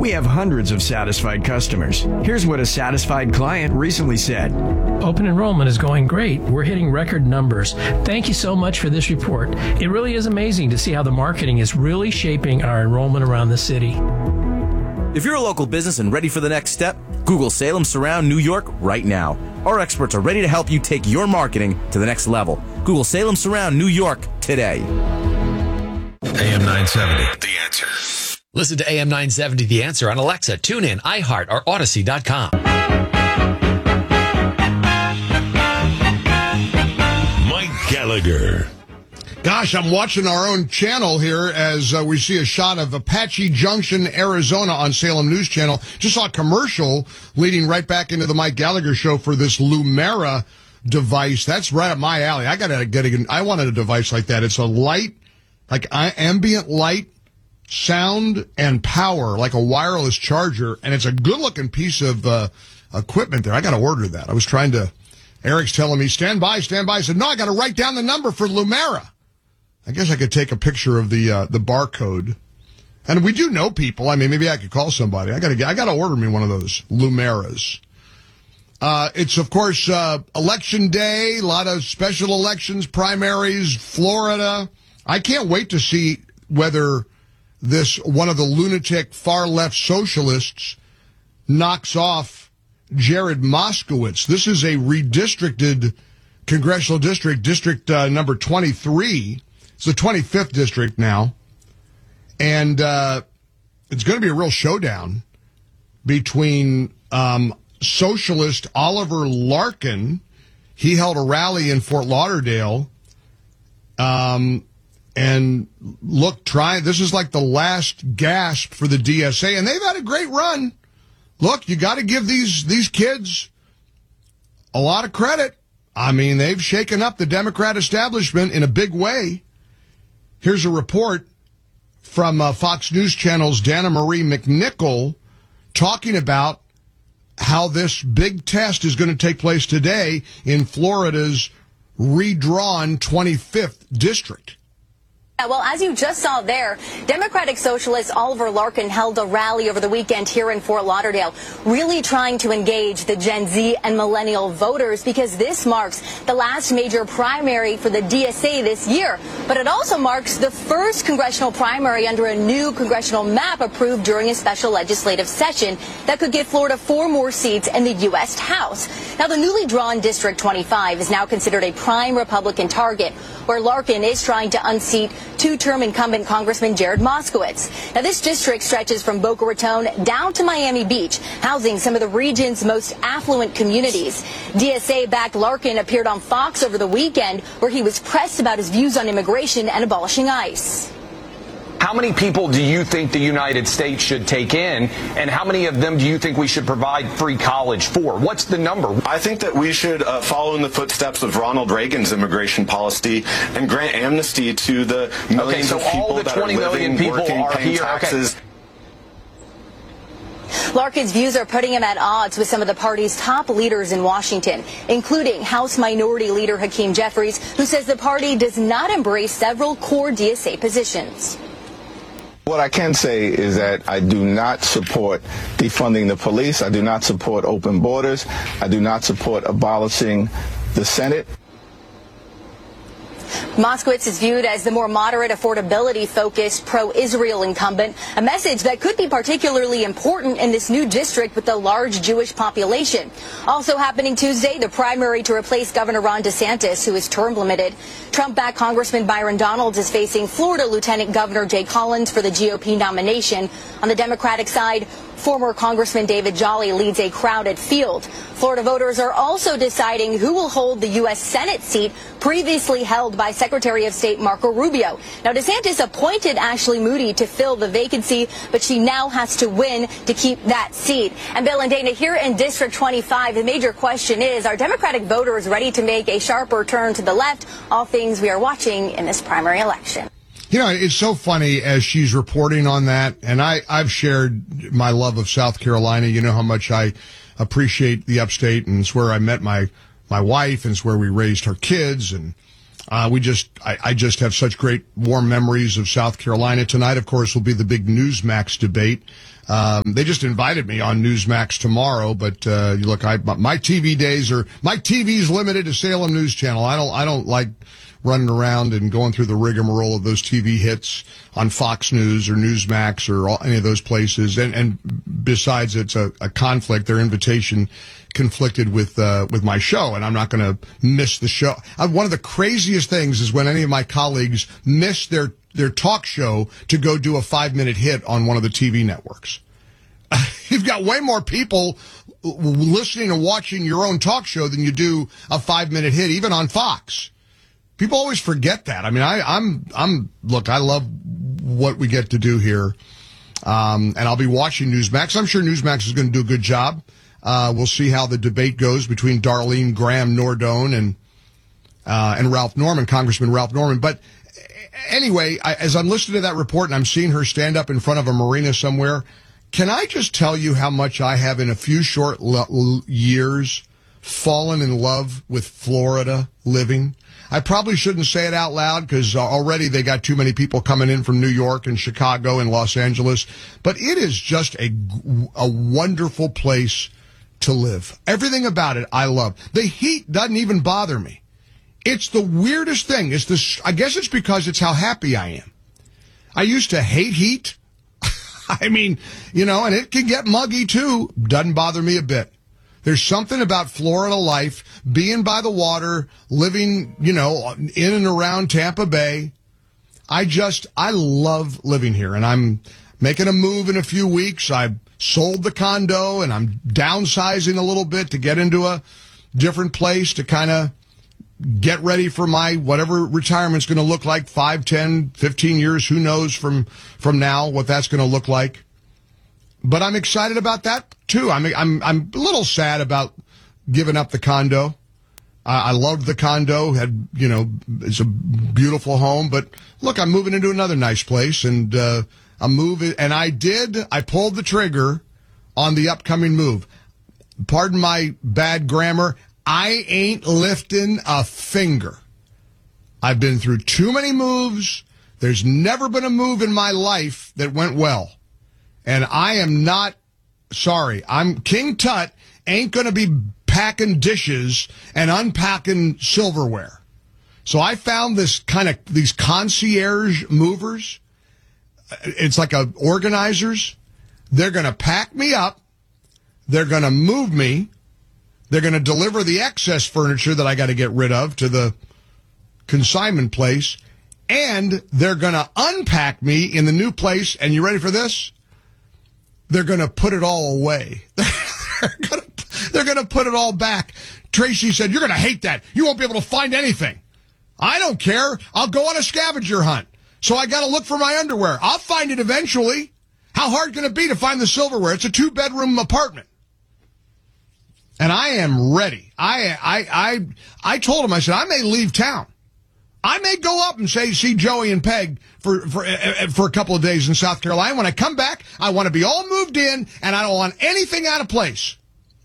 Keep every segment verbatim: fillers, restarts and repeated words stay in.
we have hundreds of satisfied customers. Here's what a satisfied client recently said. Open enrollment is going great. We're hitting record numbers. Thank you so much for this report. It really is amazing to see how the marketing is really shaping our enrollment around the city. If you're a local business and ready for the next step, Google Salem Surround New York right now. Our experts are ready to help you take your marketing to the next level. Google Salem Surround New York today. A M nine seventy, The Answer. Listen to A M nine seventy The Answer on Alexa, TuneIn, iHeart, or Odyssey dot com. Mike Gallagher. Gosh, I'm watching our own channel here as uh, we see a shot of Apache Junction, Arizona on Salem News Channel. Just saw a commercial leading right back into the Mike Gallagher show for this Lumera device. That's right up my alley. I gotta get a, I wanted a device like that. It's a light, like ambient light, sound, and power, like a wireless charger, and it's a good-looking piece of uh, equipment there. I gotta order that. I was trying to, Eric's telling me, stand by, stand by. I said, no, I gotta write down the number for Lumera. I guess I could take a picture of the uh, the barcode, and we do know people. I mean, maybe I could call somebody. I gotta I gotta order me one of those Lumeras. Uh, it's of course uh, election day. A lot of special elections, primaries, Florida. I can't wait to see whether this one of the lunatic far left socialists knocks off Jared Moskowitz. This is a redistricted congressional district, district uh, number twenty-three. It's the twenty-fifth district now, and uh, it's going to be a real showdown between um, socialist Oliver Larkin. He held a rally in Fort Lauderdale, um, and look, try this is like the last gasp for the D S A, and they've had a great run. Look, you got to give these these kids a lot of credit. I mean, they've shaken up the Democrat establishment in a big way. Here's a report from uh, Fox News Channel's Dana Marie McNichol talking about how this big test is going to take place today in Florida's redrawn twenty-fifth district. Well, as you just saw there, Democratic Socialist Oliver Larkin held a rally over the weekend here in Fort Lauderdale, really trying to engage the Gen Z and millennial voters because this marks the last major primary for the D S A this year. But it also marks the first congressional primary under a new congressional map approved during a special legislative session that could give Florida four more seats in the U S House. Now, the newly drawn District twenty-five is now considered a prime Republican target, where Larkin is trying to unseat two-term incumbent Congressman Jared Moskowitz. Now, this district stretches from Boca Raton down to Miami Beach, housing some of the region's most affluent communities. D S A-backed Larkin appeared on Fox over the weekend, where he was pressed about his views on immigration and abolishing ICE. How many people do you think the United States should take in, and how many of them do you think we should provide free college for? What's the number? I think that we should uh, follow in the footsteps of Ronald Reagan's immigration policy and grant amnesty to the millions okay, so of people all the that are living, people working, are paying here. taxes. Okay. Larkin's views are putting him at odds with some of the party's top leaders in Washington, including House Minority Leader Hakeem Jeffries, who says the party does not embrace several core D S A positions. What I can say is that I do not support defunding the police. I do not support open borders. I do not support abolishing the Senate. Moskowitz is viewed as the more moderate, affordability-focused, pro-Israel incumbent, a message that could be particularly important in this new district with a large Jewish population. Also happening Tuesday, the primary to replace Governor Ron DeSantis, who is term limited. Trump-backed Congressman Byron Donalds is facing Florida Lieutenant Governor Jay Collins for the G O P nomination. On the Democratic side, former Congressman David Jolly leads a crowded field. Florida voters are also deciding who will hold the U S Senate seat previously held by Secretary of State Marco Rubio. Now, DeSantis appointed Ashley Moody to fill the vacancy, but she now has to win to keep that seat. And Bill and Dana, here in District twenty-five, the major question is, are Democratic voters ready to make a sharper turn to the left? All things we are watching in this primary election. You know, it's so funny as she's reporting on that, and I, I've shared my love of South Carolina. You know how much I appreciate the upstate, and it's where I met my, my wife, and it's where we raised our kids, and Uh, we just, I, I just have such great warm memories of South Carolina. Tonight, of course, will be the big Newsmax debate. Um, they just invited me on Newsmax tomorrow, but, uh, you look, I, my T V days are, my T V's limited to Salem News Channel. I don't, I don't like running around and going through the rigmarole of those T V hits on Fox News or Newsmax or all, any of those places. And, and besides, it's a, a conflict. Their invitation conflicted with, uh, with my show, and I'm not going to miss the show. Uh, one of the craziest things is when any of my colleagues miss their their talk show to go do a five-minute hit on one of the T V networks. You've got way more people listening and watching your own talk show than you do a five-minute hit, even on Fox. People always forget that. I mean, I, I'm, I'm, look, I love what we get to do here. Um, and I'll be watching Newsmax. I'm sure Newsmax is going to do a good job. Uh, we'll see how the debate goes between Darlene Graham Nordone and, uh, and Ralph Norman, Congressman Ralph Norman. But anyway, I, as I'm listening to that report and I'm seeing her stand up in front of a marina somewhere, can I just tell you how much I have in a few short l- years fallen in love with Florida living? I probably shouldn't say it out loud because already they got too many people coming in from New York and Chicago and Los Angeles. But it is just a, a wonderful place to live. Everything about it I love. The heat doesn't even bother me. It's the weirdest thing. It's this. I guess it's because it's how happy I am. I used to hate heat. I mean, you know, and it can get muggy too. Doesn't bother me a bit. There's something about Florida life, being by the water, living, you know, in and around Tampa Bay. I just, I love living here, and I'm making a move in a few weeks. I sold the condo, and I'm downsizing a little bit to get into a different place to kind of get ready for my whatever retirement's going to look like, five, ten, fifteen years, who knows from from now what that's going to look like. But I'm excited about that too. I'm I'm I'm a little sad about giving up the condo. Uh, I loved the condo, had, you know, it's a beautiful home, but look, I'm moving into another nice place, and uh I'm moving, and I did, I pulled the trigger on the upcoming move. Pardon my bad grammar, I ain't lifting a finger. I've been through too many moves. There's never been a move in my life that went well. And I am not sorry. I'm King Tut ain't going to be packing dishes and unpacking silverware. So I found this kind of, these concierge movers. It's like a organizers. They're going to pack me up. They're going to move me. They're going to deliver the excess furniture that I got to get rid of to the consignment place. And they're going to unpack me in the new place. And you ready for this? They're going to put it all away. they're going to, they're going to put it all back. Tracy said, you're going to hate that. You won't be able to find anything. I don't care. I'll go on a scavenger hunt. So I got to look for my underwear. I'll find it eventually. How hard can it be to find the silverware? It's a two-bedroom apartment. And I am ready. I, I, I, I told him, I said, I may leave town. I may go up and say, see Joey and Peg for, for, uh, for a couple of days in South Carolina. When I come back, I want to be all moved in, and I don't want anything out of place.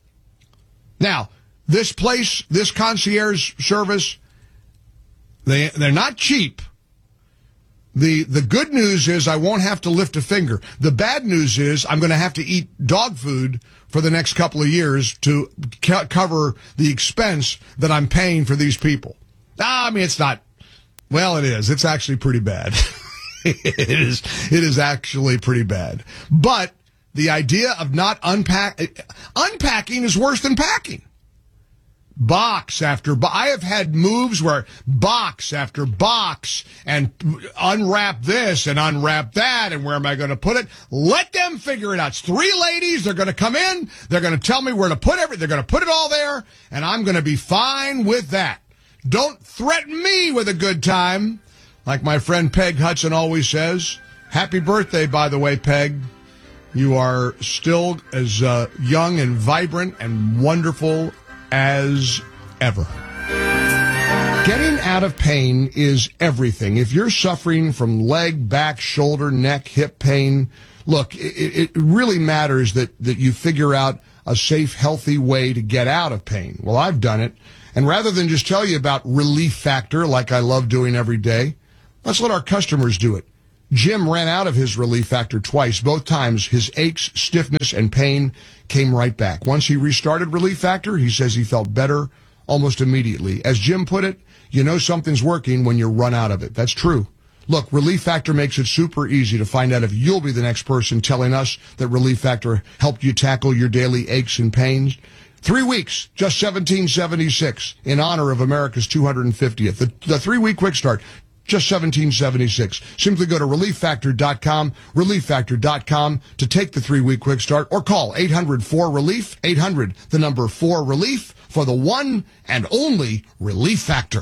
Now, this place, this concierge service, they, they're not cheap. The, the good news is I won't have to lift a finger. The bad news is I'm going to have to eat dog food for the next couple of years to co- cover the expense that I'm paying for these people. I mean, it's not. Well, it is. It's actually pretty bad. it is. It is actually pretty bad. But the idea of not unpack, unpacking is worse than packing. Box after box. I have had moves where box after box and unwrap this and unwrap that, and where am I going to put it? Let them figure it out. It's three ladies. They're going to come in. They're going to tell me where to put everything. They're going to put it all there, and I'm going to be fine with that. Don't threaten me with a good time. Like my friend Peg Hudson always says. Happy birthday, by the way, Peg. You are still as uh, young and vibrant and wonderful as ever. Getting out of pain is everything. If you're suffering from leg, back, shoulder, neck, hip pain, look, it, it really matters that, that you figure out a safe, healthy way to get out of pain. Well, I've done it. And rather than just tell you about Relief Factor like I love doing every day, let's let our customers do it. Jim ran out of his Relief Factor twice. Both times, his aches, stiffness, and pain came right back. Once he restarted Relief Factor, he says he felt better almost immediately. As Jim put it, you know something's working when you run out of it. That's true. Look, Relief Factor makes it super easy to find out if you'll be the next person telling us that Relief Factor helped you tackle your daily aches and pains. Three weeks, just seventeen seventy-six, in honor of America's two hundred fiftieth. The, the three-week quick start, just seventeen seventy-six. Simply go to relief factor dot com, relief factor dot com to take the three-week quick start, or call eight hundred four relief, eight hundred, the number four relief, for the one and only Relief Factor.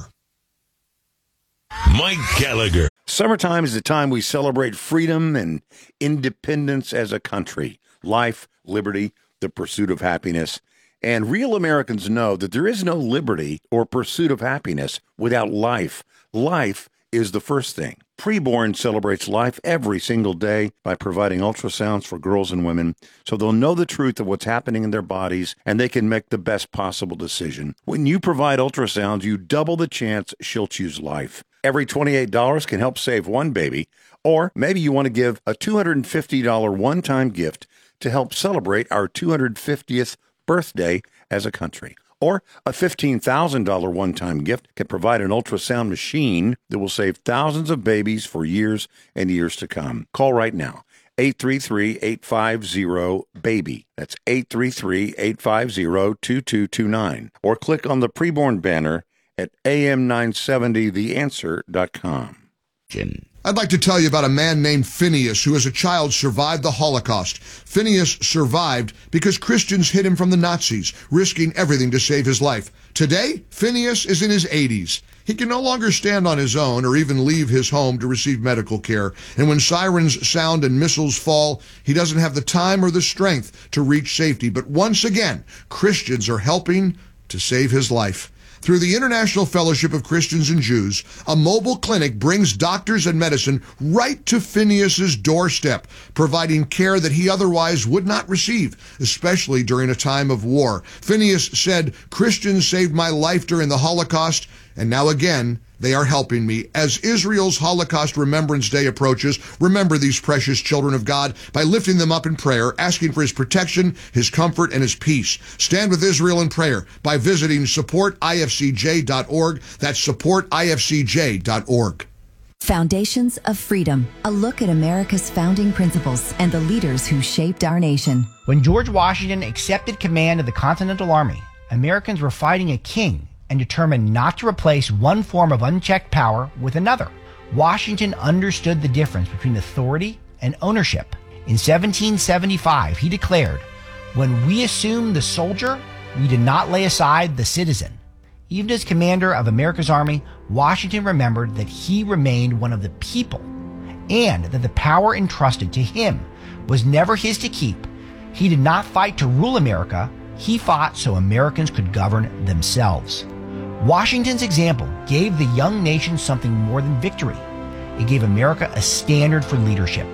Mike Gallagher. Summertime is the time we celebrate freedom and independence as a country. Life, liberty, the pursuit of happiness. And real Americans know that there is no liberty or pursuit of happiness without life. Life is the first thing. Preborn celebrates life every single day by providing ultrasounds for girls and women so they'll know the truth of what's happening in their bodies and they can make the best possible decision. When you provide ultrasounds, you double the chance she'll choose life. Every twenty-eight dollars can help save one baby, or maybe you want to give a two hundred fifty dollars one-time gift to help celebrate our two hundred fiftieth birthday as a country. Or a fifteen thousand dollars one-time gift can provide an ultrasound machine that will save thousands of babies for years and years to come. Call right now, eight three three, eight five zero, BABY. That's eight three three, eight five zero, two two two nine. Or click on the preborn banner at A M nine seventy the answer dot com. Jim. I'd like to tell you about a man named Phineas who as a child survived the Holocaust. Phineas survived because Christians hid him from the Nazis, risking everything to save his life. Today, Phineas is in his eighties. He can no longer stand on his own or even leave his home to receive medical care. And when sirens sound and missiles fall, he doesn't have the time or the strength to reach safety. But once again, Christians are helping to save his life. Through the International Fellowship of Christians and Jews, a mobile clinic brings doctors and medicine right to Phineas's doorstep, providing care that he otherwise would not receive, especially during a time of war. Phineas said, "Christians saved my life during the Holocaust, and now again, they are helping me." As Israel's Holocaust Remembrance Day approaches, remember these precious children of God by lifting them up in prayer, asking for his protection, his comfort, and his peace. Stand with Israel in prayer by visiting support I F C J dot org. That's support I F C J dot org. Foundations of Freedom, a look at America's founding principles and the leaders who shaped our nation. When George Washington accepted command of the Continental Army, Americans were fighting a king and determined not to replace one form of unchecked power with another. Washington understood the difference between authority and ownership. In seventeen seventy-five, he declared, "When we assume the soldier, we did not lay aside the citizen." Even as commander of America's army, Washington remembered that he remained one of the people and that the power entrusted to him was never his to keep. He did not fight to rule America. He fought so Americans could govern themselves. Washington's example gave the young nation something more than victory. It gave America a standard for leadership.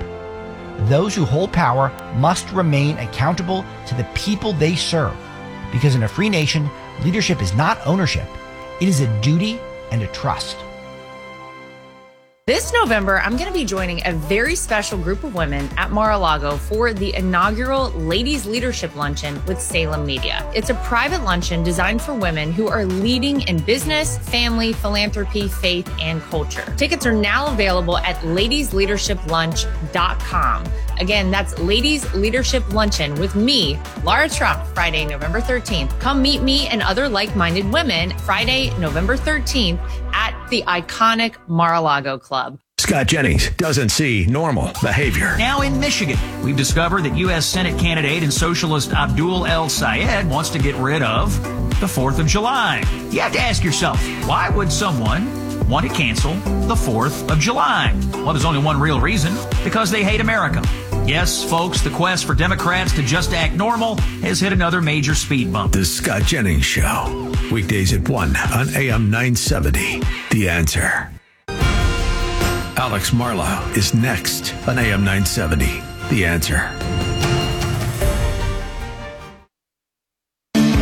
Those who hold power must remain accountable to the people they serve, because in a free nation, leadership is not ownership. It is a duty and a trust. This November, I'm going to be joining a very special group of women at Mar-a-Lago for the inaugural Ladies Leadership Luncheon with Salem Media. It's a private luncheon designed for women who are leading in business, family, philanthropy, faith, and culture. Tickets are now available at ladies leadership lunch dot com. Again, that's Ladies Leadership Luncheon with me, Laura Trump, Friday, November thirteenth. Come meet me and other like-minded women Friday, November thirteenth at the iconic Mar-a-Lago Club. Scott Jennings doesn't see normal behavior. Now in Michigan, we've discovered that U S Senate candidate and socialist Abdul El-Sayed wants to get rid of the fourth of July. You have to ask yourself, why would someone want to cancel the fourth of July? Well, there's only one real reason, because they hate America. Yes, folks, the quest for Democrats to just act normal has hit another major speed bump. The Scott Jennings Show. Weekdays at one on A M nine seventy. The Answer. Alex Marlowe is next on A M nine seventy. The Answer.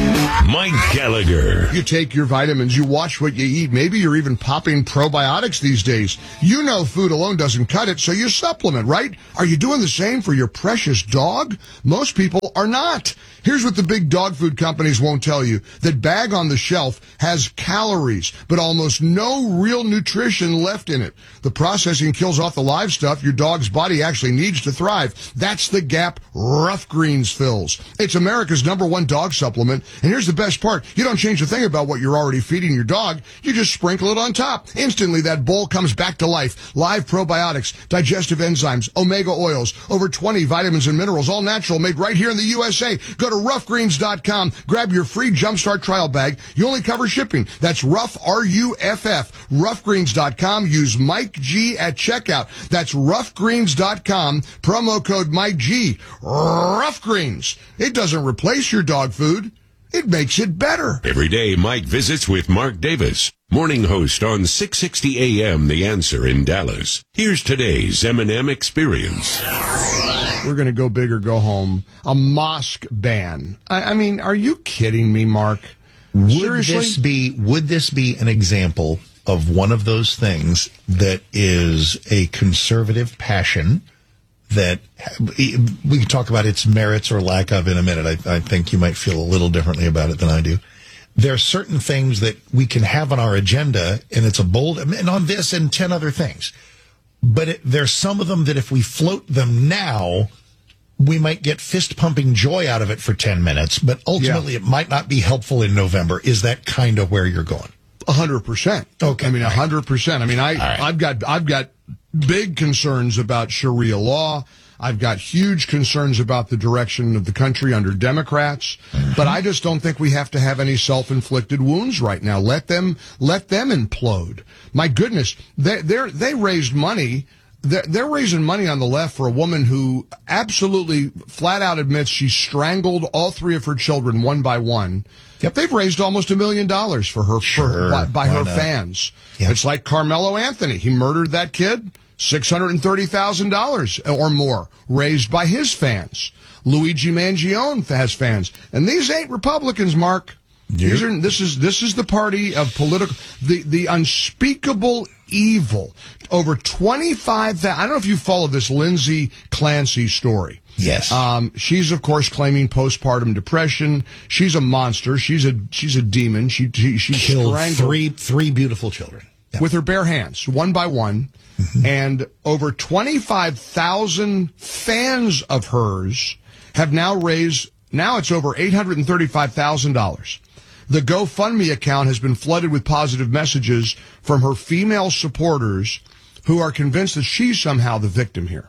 Mike Gallagher. You take your vitamins, you watch what you eat. Maybe you're even popping probiotics these days. You know food alone doesn't cut it, so you supplement, right? Are you doing the same for your precious dog? Most people are not. Here's what the big dog food companies won't tell you. That bag on the shelf has calories, but almost no real nutrition left in it. The processing kills off the live stuff your dog's body actually needs to thrive. That's the gap Rough Greens fills. It's America's number one dog supplement. And here's the best part. You don't change a thing about what you're already feeding your dog. You just sprinkle it on top. Instantly, that bowl comes back to life. Live probiotics, digestive enzymes, omega oils, over twenty vitamins and minerals, all natural, made right here in the U S A. Go to rough greens dot com. Grab your free Jumpstart trial bag. You only cover shipping. That's Rough, R U F F. rough greens dot com. Use Mike G at checkout. That's rough greens dot com. Promo code Mike G. Rough Greens. It doesn't replace your dog food. It makes it better. Every day, Mike visits with Mark Davis, morning host on six sixty A M The Answer in Dallas. Here's today's M and M Experience. We're going to go big or go home. A mosque ban. I, I mean, are you kidding me, Mark? Would Seriously? this be, would this be an example of one of those things that is a conservative passion that we can talk about its merits or lack of in a minute? I, I think you might feel a little differently about it than I do. There are certain things that we can have on our agenda, and it's a bold, and on this and ten other things. But it, there's some of them that if we float them now, we might get fist-pumping joy out of it for ten minutes, but ultimately yeah. it might not be helpful in November. Is that kind of where you're going? A hundred percent. Okay. I mean, a hundred percent. I mean, I, right. I've got, I've got big concerns about Sharia law. I've got huge concerns about the direction of the country under Democrats, mm-hmm. but I just don't think we have to have any self-inflicted wounds right now. Let them, let them implode. My goodness, they, they're, they raised money. They're, they're raising money on the left for a woman who absolutely flat out admits she strangled all three of her children one by one. Yep. They've raised almost a million dollars for her, sure. for, by, by her not? fans. Yep. It's like Carmelo Anthony. He murdered that kid. six hundred thirty thousand dollars or more raised by his fans. Luigi Mangione has fans. And these ain't Republicans, Mark. Yep. These are, this is this is the party of political, the, the unspeakable evil. Over twenty-five thousand, I don't know if you follow this Lindsay Clancy story. Yes. Um, she's, of course, claiming postpartum depression. She's a monster. She's a she's a demon. She, she, she killed strangled three, three beautiful children. Yep. With her bare hands, one by one. Mm-hmm. And over twenty-five thousand fans of hers have now raised, now it's over eight hundred thirty-five thousand dollars. The GoFundMe account has been flooded with positive messages from her female supporters who are convinced that she's somehow the victim here.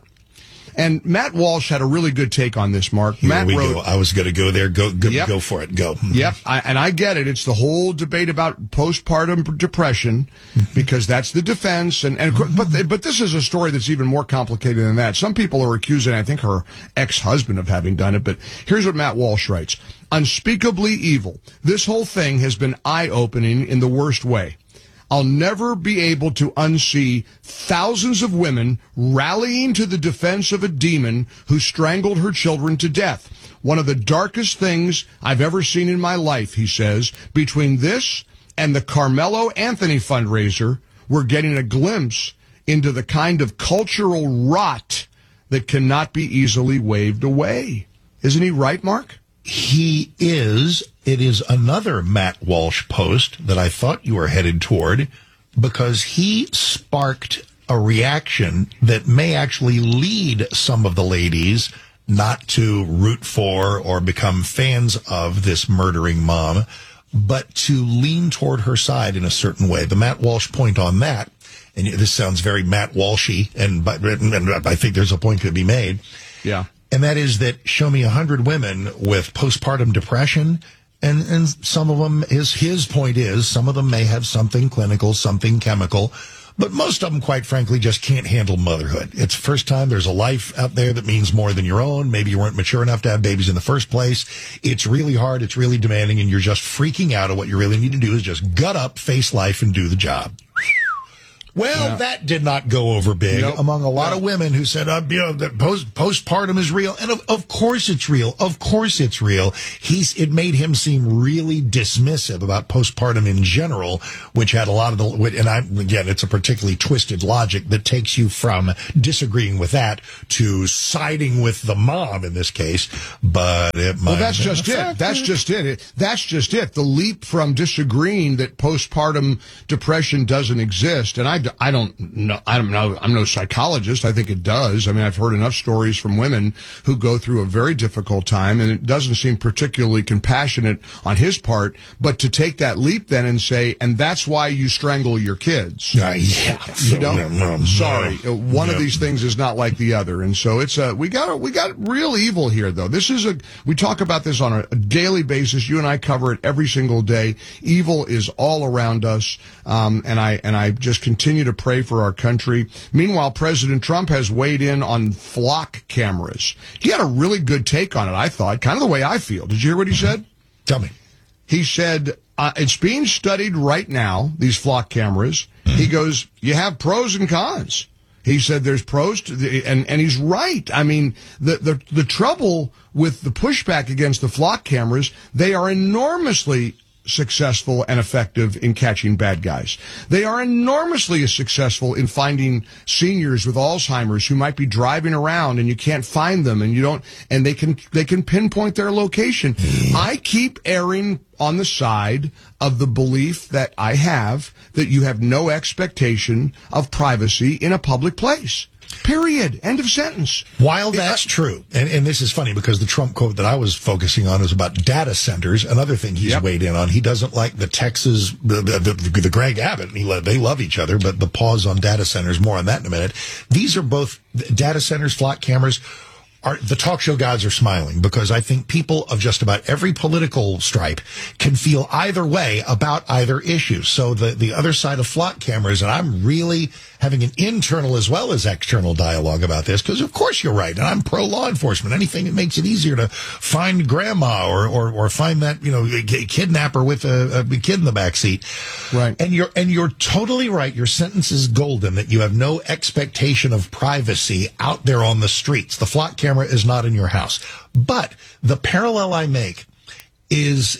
And Matt Walsh had a really good take on this, Mark. Here Matt we wrote, go. I was going to go there. Go, go, yep. go for it. Go. Yep. I, and I get it. It's the whole debate about postpartum depression because that's the defense. And, and but but this is a story that's even more complicated than that. Some people are accusing, I think, her ex-husband of having done it. But here's what Matt Walsh writes. Unspeakably evil. This whole thing has been eye-opening in the worst way. I'll never be able to unsee thousands of women rallying to the defense of a demon who strangled her children to death. One of the darkest things I've ever seen in my life, he says. Between this and the Carmelo Anthony fundraiser, we're getting a glimpse into the kind of cultural rot that cannot be easily waved away. Isn't he right, Mark? He is. It is another Matt Walsh post that I thought you were headed toward because he sparked a reaction that may actually lead some of the ladies not to root for or become fans of this murdering mom, but to lean toward her side in a certain way. The Matt Walsh point on that, and this sounds very Matt Walshy, and, and I think there's a point to be made. Yeah. And that is that show me a hundred women with postpartum depression, and, and some of them, his, his point is, some of them may have something clinical, something chemical, but most of them, quite frankly, just can't handle motherhood. It's the first time there's a life out there that means more than your own. Maybe you weren't mature enough to have babies in the first place. It's really hard, it's really demanding, and you're just freaking out, and what you really need to do is just gut up, face life, and do the job. Well, Yeah. that did not go over big Nope. among a lot No. of women who said, uh, you know, that post, postpartum is real. And of, of course it's real. Of course it's real. He's, it made him seem really dismissive about postpartum in general, which had a lot of the, and I, again, it's a particularly twisted logic that takes you from disagreeing with that to siding with the mom in this case. But it might Well, that's have been just it. effective. That's just it. it. That's just it. The leap from disagreeing that postpartum depression doesn't exist, and I, I don't know. I don't know. I'm no psychologist. I think it does. I mean, I've heard enough stories from women who go through a very difficult time, and it doesn't seem particularly compassionate on his part. But to take that leap then and say, and that's why you strangle your kids. Uh, yeah. You don't. No, no, Sorry, no. one No. of these things is not like the other, and so it's a we got we got real evil here, though. This is a we talk about this on a, a daily basis. You and I cover it every single day. Evil is all around us, um, and I and I just continue to pray for our country. Meanwhile, President Trump has weighed in on flock cameras. He had a really good take on it, I thought, kind of the way I feel. Did you hear what he said? Tell me. He said, uh, it's being studied right now, these flock cameras. He goes, you have pros and cons. He said there's pros to the, and, and he's right. I mean, the, the, the trouble with the pushback against the flock cameras, they are enormously successful and effective in catching bad guys. They are enormously successful in finding seniors with Alzheimer's who might be driving around and you can't find them and you don't, and they can, they can pinpoint their location. I keep erring on the side of the belief that I have that you have no expectation of privacy in a public place. Period. End of sentence. While that's true, and, and this is funny because the Trump quote that I was focusing on is about data centers. Another thing he's Yep. weighed in on. He doesn't like the Texas, the the, the, the Greg Abbott. And he lo- they love each other, but the pause on data centers. More on that in a minute. These are both data centers, flock cameras. Are, the talk show gods are smiling because I think people of just about every political stripe can feel either way about either issue. So the, the other side of flock cameras, and I'm really having an internal as well as external dialogue about this because, of course, you're right. And I'm pro law enforcement. Anything that makes it easier to find grandma or, or, or find that, you know, kidnapper with a, a kid in the backseat. Right. And you're, and you're totally right. Your sentence is golden that you have no expectation of privacy out there on the streets. The flock camera is not in your house. But the parallel I make is,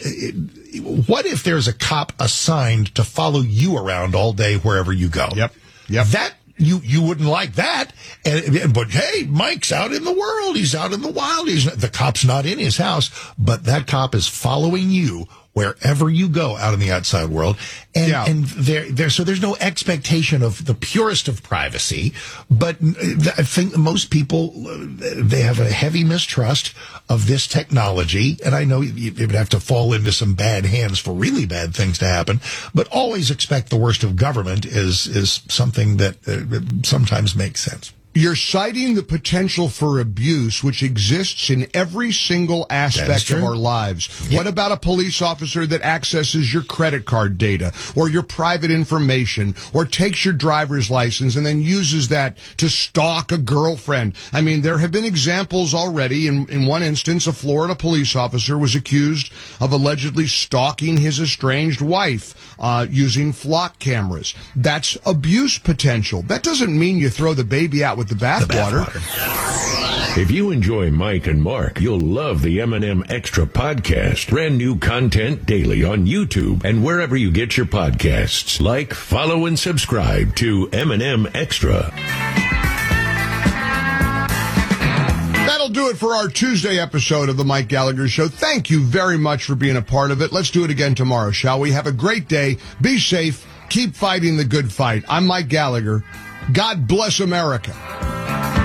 what if there's a cop assigned to follow you around all day wherever you go? Yep. Yep. That you you wouldn't like that. And, but hey, Mike's out in the world. He's out in the wild. He's the cop's not in his house, but that cop is following you wherever you go out in the outside world. And, Yeah. and there, there, so there's no expectation of the purest of privacy, but I think most people, they have a heavy mistrust of this technology. And I know you would have to fall into some bad hands for really bad things to happen, but always expect the worst of government is, is something that uh, sometimes makes sense. You're citing the potential for abuse, which exists in every single aspect of our lives. Yep. What about a police officer that accesses your credit card data or your private information or takes your driver's license and then uses that to stalk a girlfriend? I mean, there have been examples already. In, in one instance, a Florida police officer was accused of allegedly stalking his estranged wife uh, using flock cameras. That's abuse potential. That doesn't mean you throw the baby out with the bathwater. If you enjoy Mike and Mark, you'll love the M and M Extra podcast. Brand new content daily on YouTube and wherever you get your podcasts. Like, follow, and subscribe to M and M Extra. That'll do it for our Tuesday episode of the Mike Gallagher Show. Thank you very much for being a part of it. Let's do it again tomorrow, shall we? Have a great day. Be safe. Keep fighting the good fight. I'm Mike Gallagher. God bless America.